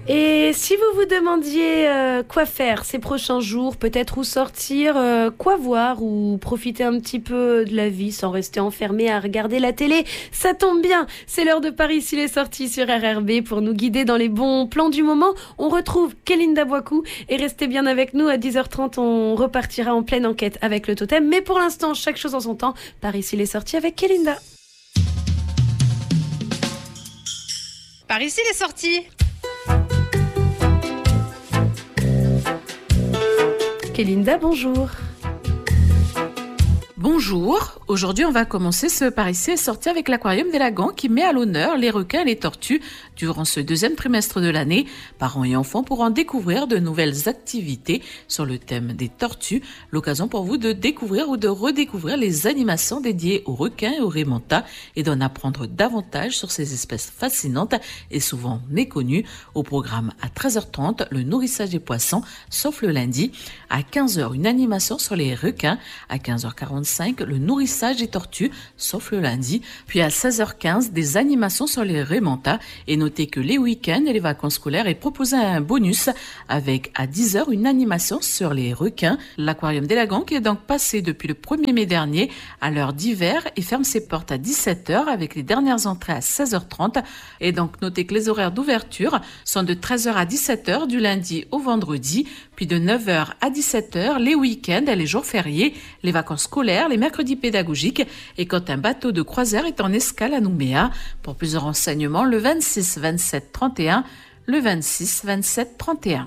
Et si vous vous demandiez quoi faire ces prochains jours, peut-être où sortir, quoi voir ou profiter un petit peu de la vie sans rester enfermé à regarder la télé, ça tombe bien, c'est l'heure de Paris s'il est sorti sur RRB pour nous guider dans les bons plans du moment. On retrouve Kélinda Boikou et restez bien avec nous à 10h30, on repartira en pleine enquête avec le totem. Mais pour l'instant, chaque chose en son temps, Paris s'il est sorti avec Kélinda. Par ici les sorties. Kélinda, bonjour. Bonjour, aujourd'hui on va commencer ce Par ici est sorti avec l'Aquarium des Lagans qui met à l'honneur les requins et les tortues durant ce deuxième trimestre de l'année. Parents et enfants pourront découvrir de nouvelles activités sur le thème des tortues, l'occasion pour vous de découvrir ou de redécouvrir les animations dédiées aux requins et aux raies mantas et d'en apprendre davantage sur ces espèces fascinantes et souvent méconnues. Au programme à 13h30, le nourrissage des poissons, sauf le lundi. À 15h, une animation sur les requins. À 15h45, le nourrissage des tortues, sauf le lundi. Puis à 16h15, des animations sur les raies mantas. Et notez que les week-ends et les vacances scolaires est proposé un bonus avec à 10h une animation sur les requins. L'Aquarium des Lagans qui est donc passé depuis le 1er mai dernier à l'heure d'hiver et ferme ses portes à 17h avec les dernières entrées à 16h30. Et donc notez que les horaires d'ouverture sont de 13h à 17h du lundi au vendredi, puis de 9h à 17h les week-ends et les jours fériés, les vacances scolaires, les mercredis pédagogiques et quand un bateau de croisière est en escale à Nouméa. Pour plus de renseignements, le 26 27 31, le 26 27 31.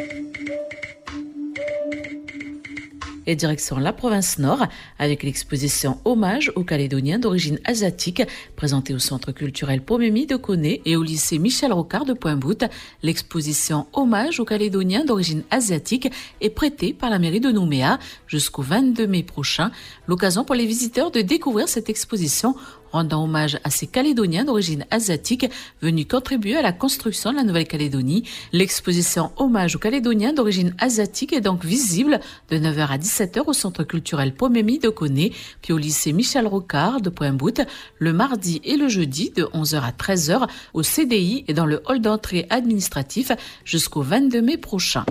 Et direction la province Nord avec l'exposition Hommage aux Calédoniens d'origine asiatique présentée au Centre culturel Pomemi de Koné et au lycée Michel Rocard de Pointe-Boute. L'exposition Hommage aux Calédoniens d'origine asiatique est prêtée par la mairie de Nouméa jusqu'au 22 mai prochain. L'occasion pour les visiteurs de découvrir cette exposition rendant hommage à ces Calédoniens d'origine asiatique venus contribuer à la construction de la Nouvelle-Calédonie. L'exposition Hommage aux Calédoniens d'origine asiatique est donc visible de 9h à 17h au Centre culturel Pomemi de Koné, puis au lycée Michel Rocard de Pointe-Boute, le mardi et le jeudi de 11h à 13h au CDI et dans le hall d'entrée administratif jusqu'au 22 mai prochain.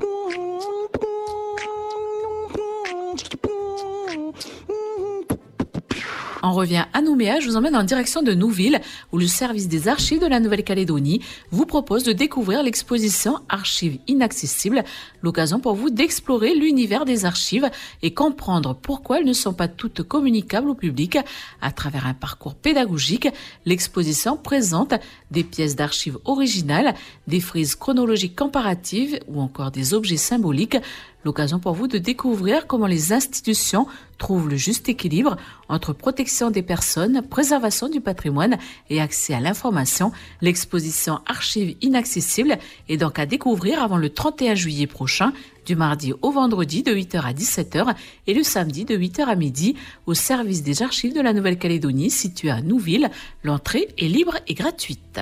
On revient à Nouméa, je vous emmène en direction de Nouville où le service des archives de la Nouvelle-Calédonie vous propose de découvrir l'exposition Archives inaccessibles, l'occasion pour vous d'explorer l'univers des archives et comprendre pourquoi elles ne sont pas toutes communicables au public. À travers un parcours pédagogique, l'exposition présente des pièces d'archives originales, des frises chronologiques comparatives ou encore des objets symboliques. L'occasion pour vous de découvrir comment les institutions trouvent le juste équilibre entre protection des personnes, préservation du patrimoine et accès à l'information. L'exposition Archives inaccessibles est donc à découvrir avant le 31 juillet prochain, du mardi au vendredi de 8h à 17h et le samedi de 8h à midi au service des archives de la Nouvelle-Calédonie situé à Nouville. L'entrée est libre et gratuite.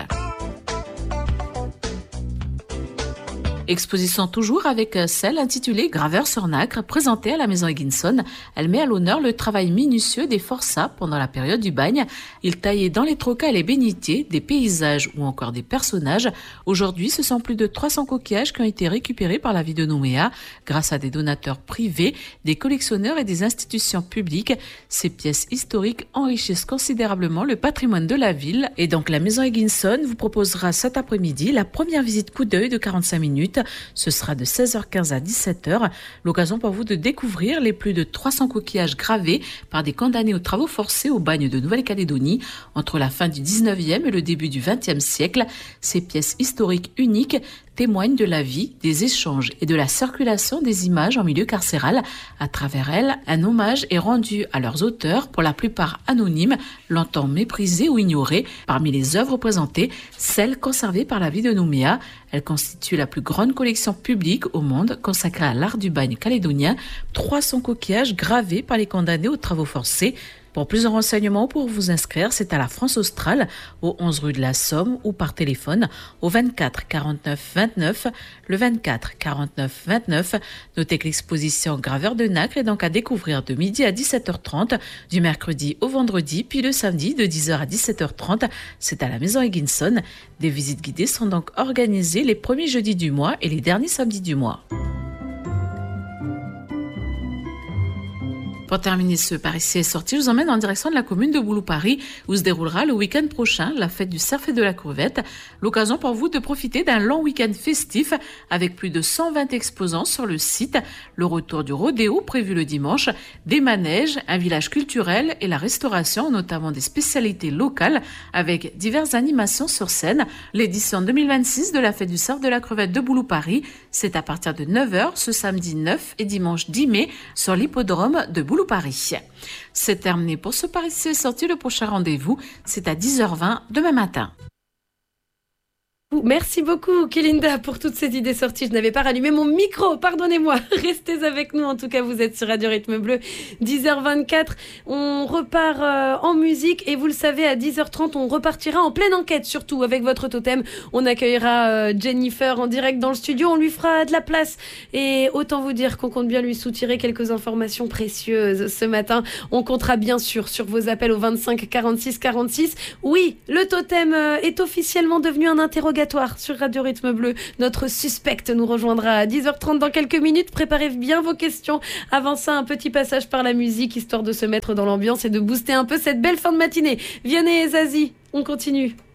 Exposition toujours avec celle intitulée Graveur sur nacre, présentée à la Maison Higginson. Elle met à l'honneur le travail minutieux des forçats pendant la période du bagne. Ils taillaient dans les trocas et les bénitiers des paysages ou encore des personnages. Aujourd'hui, ce sont plus de 300 coquillages qui ont été récupérés par la ville de Nouméa grâce à des donateurs privés, des collectionneurs et des institutions publiques. Ces pièces historiques enrichissent considérablement le patrimoine de la ville. Et donc la Maison Higginson vous proposera cet après-midi la première visite coup d'œil de 45 minutes. Ce sera de 16h15 à 17h. L'occasion pour vous de découvrir les plus de 300 coquillages gravés par des condamnés aux travaux forcés au bagne de Nouvelle-Calédonie entre la fin du 19e et le début du 20e siècle. Ces pièces historiques uniques témoignent de la vie, des échanges et de la circulation des images en milieu carcéral. À travers elles, un hommage est rendu à leurs auteurs, pour la plupart anonymes, longtemps méprisés ou ignorés. Parmi les œuvres présentées, celles conservées par la ville de Nouméa. Elle constitue la plus grande collection publique au monde consacrée à l'art du bagne calédonien. 300 coquillages gravés par les condamnés aux travaux forcés. Pour plus de renseignements, pour vous inscrire, c'est à la France Australe, au 11 rue de la Somme ou par téléphone au 24 49 29, le 24 49 29. Notez que l'exposition Graveur de Nacre est donc à découvrir de midi à 17h30, du mercredi au vendredi, puis le samedi de 10h à 17h30. C'est à la Maison Higginson. Des visites guidées sont donc organisées les premiers jeudis du mois et les derniers samedis du mois. Pour terminer ce Par ici est sorti, je vous emmène en direction de la commune de Boulou-Paris où se déroulera le week-end prochain la fête du cerf et de la crevette. L'occasion pour vous de profiter d'un long week-end festif avec plus de 120 exposants sur le site, le retour du rodéo prévu le dimanche, des manèges, un village culturel et la restauration, notamment des spécialités locales avec diverses animations sur scène. L'édition 2026 de la fête du cerf de la crevette de Boulou-Paris, c'est à partir de 9h ce samedi 9 et dimanche 10 mai sur l'hippodrome de Boulou-Paris. C'est terminé pour ce Par ici est sorti. Le prochain rendez-vous, c'est à 10h20 demain matin. Merci beaucoup, Kélinda, pour toutes ces idées sorties. Je n'avais pas rallumé mon micro, pardonnez-moi. Restez avec nous, en tout cas, vous êtes sur Radio Rythme Bleu. 10h24, on repart en musique et vous le savez, à 10h30, on repartira en pleine enquête, surtout avec votre totem. On accueillera Jennifer en direct dans le studio, on lui fera de la place et autant vous dire qu'on compte bien lui soutirer quelques informations précieuses ce matin. On comptera bien sûr sur vos appels au 25 46 46. Oui, le totem est officiellement devenu un interrogatoire sur Radio Rythme Bleu. Notre suspecte nous rejoindra à 10h30 dans quelques minutes. Préparez bien vos questions. Avant ça, un petit passage par la musique, histoire de se mettre dans l'ambiance et de booster un peu cette belle fin de matinée. Vianney et Zazie, on continue.